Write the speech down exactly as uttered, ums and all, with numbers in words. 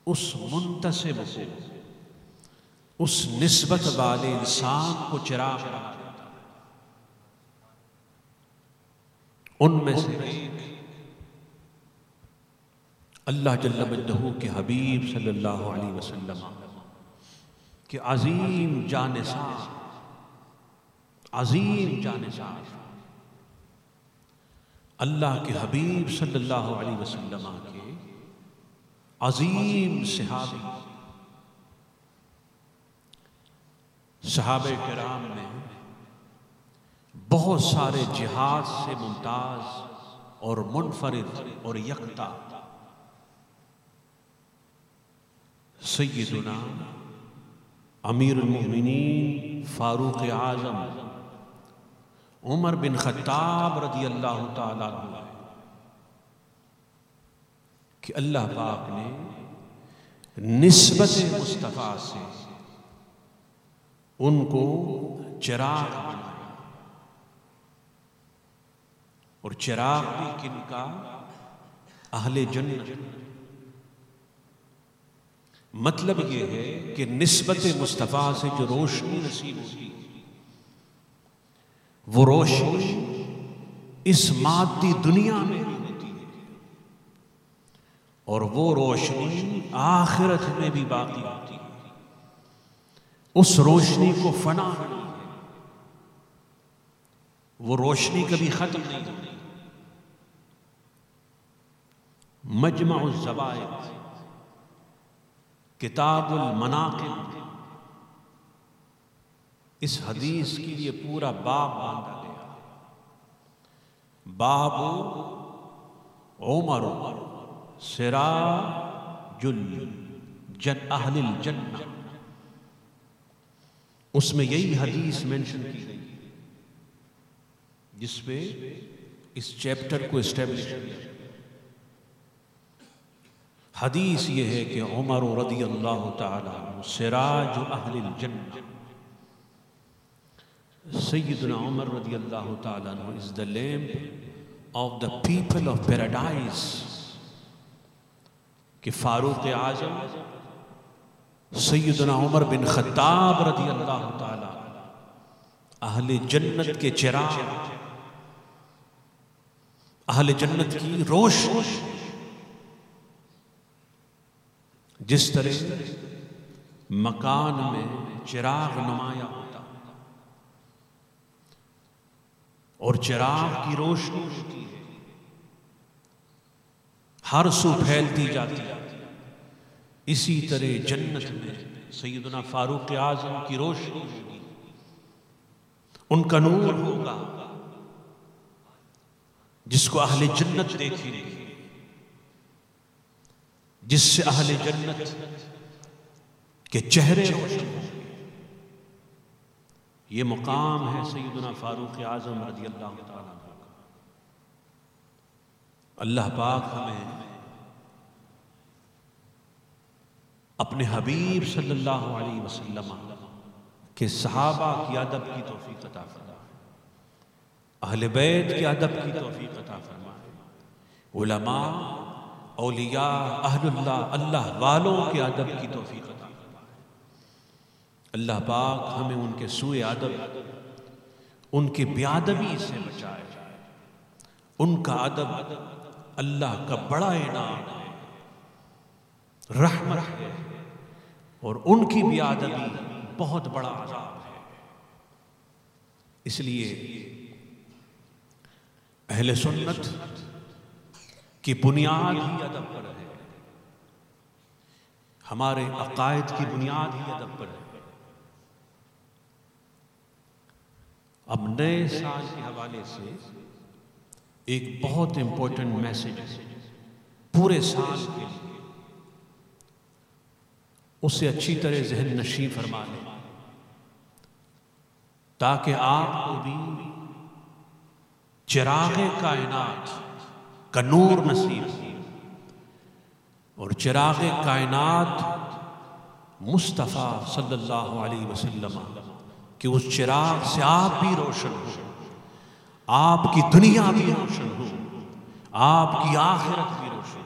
उस मुंतसिब को, उस निस्बत वाले इंसान को चिराग बना देता। उनमें से एक अल्लाह जल्ल मजदहू के हबीब सल्लल्लाहु अलैहि वसल्लम के अजीम जानिसार, अजीम जानिसार अल्लाह के हबीब सल्लल्लाहु अलैहि वसल्लम के अजीम सहाबी, सहाबे किराम में बहुत सारे जिहाद से मुमताज और मुनफरिद और यकता सय्यदुना अमीरुल मोमिनीन फारूक आज़म उमर बिन खत्ताब रज़ी अल्लाह ताला अन्हु है कि अल्लाह पाक ने निस्बत मुस्तफ़ा से उनको चिराग बनाया। और चिराग भी किनका? अहले जन्नत। मतलब ये है कि निस्बत मुस्तफ़ा से जो रोशनी नसीब होती है, वो रोशनी इस मादी दुनिया में भी होती है और वो रोशनी आखिरत में भी बाकी होती है। उस रोशनी को फना नहीं है, वो रोशनी कभी खत्म नहीं होती। मजमउज़ ज़वाइद किताबुल मनाक़िब इस हदीस के लिए पूरा बाब बांधा गया। बाबू उमर सिराजुल जन अहलिल जन्नह, उसमें यही हदीस मेंशन की गई जिसपे इस चैप्टर को एस्टेब्लिश किया। हदीस ये है कि उमर रज़ी अल्लाह ताला सिराज अहलिल जन्नह, सय्यदना उमर रज़ी अल्लाह ताला is the lamp of the people of paradise. कि फारूक आज़म सय्यदना उमर बिन खत्ताब रज़ी अल्लाह ताला अहले जन्नत के चिराग, अहले जन्नत की रोशनी। जिस तरह मकान में चिराग नुमाया होता और चिराग की रोशनी होती है, हर सू फैलती जाती है, इसी तरह जन्नत में सय्यदना फारूक आज़म की रोशनी होगी, उनका नूर होगा जिसको अहले जन्नत देखेंगे, जिससे अहले जन्नत के चेहरे रोशन होंगे। ये मुकाम है सय्यदना फारूक आज़म रज़ी अल्लाह ताला का। अल्लाह पाक हमें अपने हबीब सल्लल्लाहु अलैहि वसल्लम के सहाबा की अदब की तौफीक अता फरमाए, अहले बैत के अदब की तौफीक अता फरमाए, उलमा औलिया अहलुल्लाह अल्लाह वालों के अदब की तौफीक अता फरमाए। अल्लाह पाक हमें उनके सूए अदब, उनके बेअदबी से बचाए। उनका अदब अल्लाह का बड़ा इनाम है, रहमत है, और उनकी बेअदबी बहुत बड़ा अज़ाब है। इसलिए अहले सुन्नत की बुनियाद ही अदब पर है, हमारे अकायद की बुनियाद ही अदब पर है। अब नए साल के हवाले से एक बहुत इंपॉर्टेंट मैसेज है पूरे साल के लिए, उसे अच्छी तरह ज़हन नशीं फरमा लें ताकि आपको भी चिरागे कायनात का नूर नसीब हो और चिरागे कायनात मुस्तफ़ा सल्लल्लाहु अलैहि वसल्लम कि उस चिराग से आप भी रोशन हो, आपकी दुनिया भी रोशन हो, आपकी आखिरत भी रोशन हो।